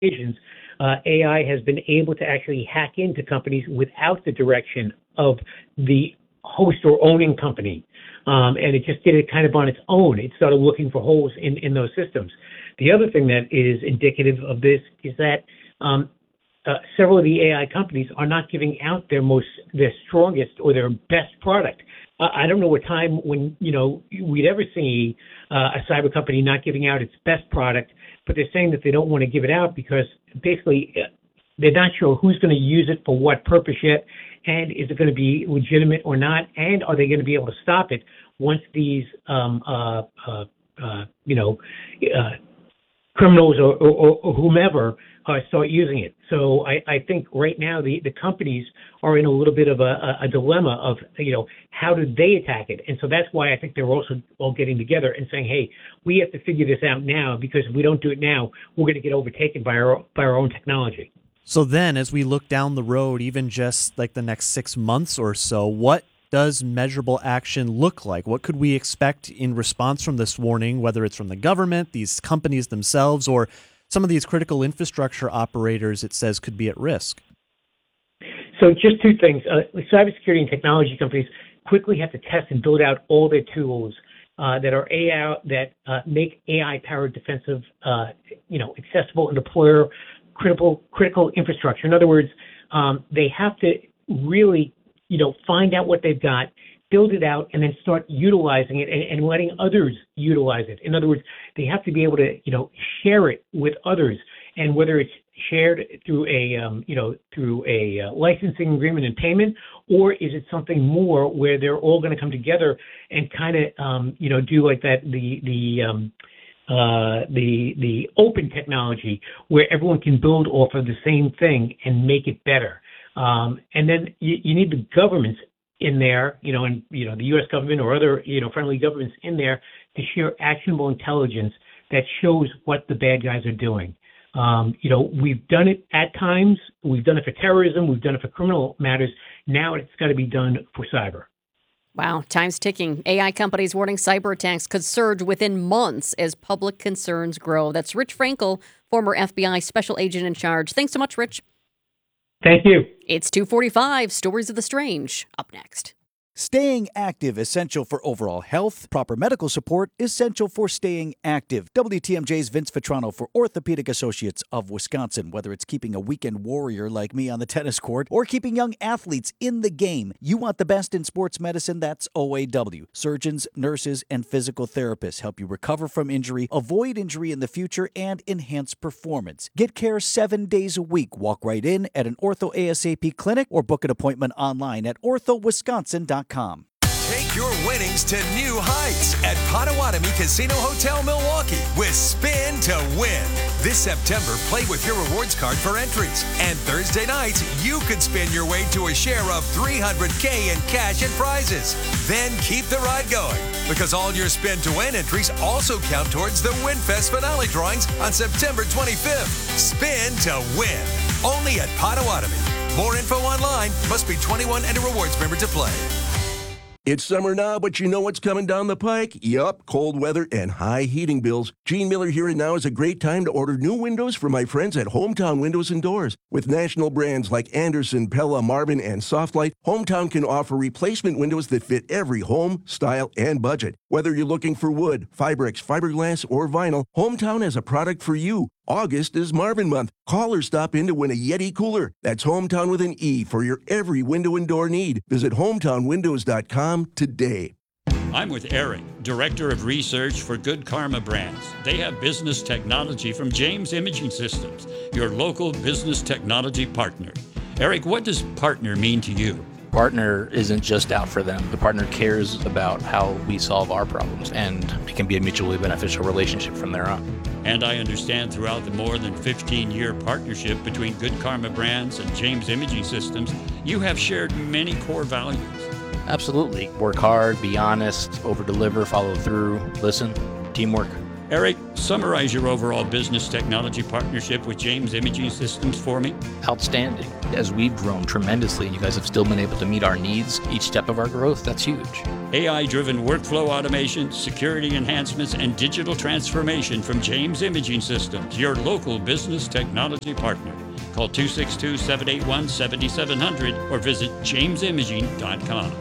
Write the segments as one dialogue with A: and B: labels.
A: applications, AI has been able to actually hack into companies without the direction of the host or owning company. And it just did it kind of on its own. It started looking for holes in those systems. The other thing that is indicative of this is that several of the AI companies are not giving out their strongest or their best product. I don't know a time when we'd ever see a cyber company not giving out its best product, but they're saying that they don't want to give it out because basically they're not sure who's going to use it for what purpose yet, and is it going to be legitimate or not, and are they going to be able to stop it once these criminals or whomever start using it. So I think right now the companies are in a little bit of a dilemma of, how do they attack it? And so that's why I think they're also all getting together and saying, hey, we have to figure this out now, because if we don't do it now, we're going to get overtaken by our own technology.
B: So then as we look down the road, even just like the next 6 months or so, what does measurable action look like? What could we expect in response from this warning, whether it's from the government, these companies themselves, or some of these critical infrastructure operators it says could be at risk?
A: So just two things. Cybersecurity and technology companies quickly have to test and build out all their tools that are AI, that make AI-powered defensive, accessible and deploy critical infrastructure. In other words, they have to really, find out what they've got, build it out, and then start utilizing it and letting others utilize it. In other words, they have to be able to, share it with others. And whether it's shared through a licensing agreement and payment, or is it something more where they're all going to come together and kind of, do like that, the open technology where everyone can build off of the same thing and make it better. And then you need the governments in there, and the U.S. government or other, friendly governments in there to share actionable intelligence that shows what the bad guys are doing. We've done it at times. We've done it for terrorism. We've done it for criminal matters. Now it's got to be done for cyber.
C: Wow, time's ticking. AI companies warning cyber attacks could surge within months as public concerns grow. That's Rich Frankel, former FBI special agent in charge. Thanks so much, Rich.
A: Thank you.
C: It's 2:45. Stories of the Strange. Up next.
D: Staying active, essential for overall health. Proper medical support, essential for staying active. WTMJ's Vince Vitrano for Orthopedic Associates of Wisconsin. Whether it's keeping a weekend warrior like me on the tennis court or keeping young athletes in the game, you want the best in sports medicine, that's OAW. Surgeons, nurses, and physical therapists help you recover from injury, avoid injury in the future, and enhance performance. Get care 7 days a week. Walk right in at an Ortho ASAP clinic or book an appointment online at orthowisconsin.com.
E: Take your winnings to new heights at Potawatomi Casino Hotel Milwaukee with Spin to Win. This September, play with your rewards card for entries. And Thursday nights, you could spin your way to a share of $300K in cash and prizes. Then keep the ride going, because all your Spin to Win entries also count towards the WinFest finale drawings on September 25th. Spin to Win. Only at Potawatomi. More info online. Must be 21 and a rewards member to play.
F: It's summer now, but you know what's coming down the pike? Yup, cold weather and high heating bills. Gene Miller here, and now is a great time to order new windows from my friends at Hometown Windows and Doors. With national brands like Anderson, Pella, Marvin, and Softlight, Hometown can offer replacement windows that fit every home, style, and budget. Whether you're looking for wood, Fibrex, fiberglass, or vinyl, Hometown has a product for you. August is Marvin month. Call or stop in to win a Yeti cooler. That's Hometown with an E for your every window and door need. Visit hometownwindows.com today.
G: I'm with Eric, Director of Research for Good Karma Brands. They have business technology from James Imaging Systems, your local business technology partner. Eric, what does partner mean to you?
H: Partner isn't just out for them. The partner cares about how we solve our problems, and it can be a mutually beneficial relationship from there on.
G: And I understand throughout the more than 15-year partnership between Good Karma Brands and James Imaging Systems, you have shared many core values.
H: Absolutely. Work hard, be honest, over-deliver, follow through, listen, teamwork.
G: Eric, summarize your overall business technology partnership with James Imaging Systems for me.
H: Outstanding. As we've grown tremendously and you guys have still been able to meet our needs each step of our growth, that's huge.
G: AI-driven workflow automation, security enhancements, and digital transformation from James Imaging Systems, your local business technology partner. Call 262-781-7700 or visit jamesimaging.com.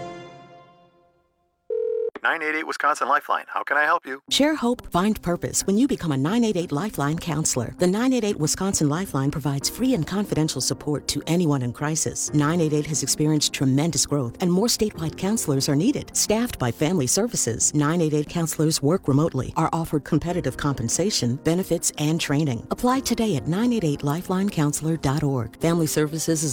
I: 988 Wisconsin Lifeline. How can I help you?
J: Share hope, find purpose when you become a 988 Lifeline counselor. The 988 Wisconsin Lifeline provides free and confidential support to anyone in crisis. 988 has experienced tremendous growth and more statewide counselors are needed. Staffed by Family Services, 988 counselors work remotely, are offered competitive compensation, benefits, and training. Apply today at 988lifelinecounselor.org. Family Services is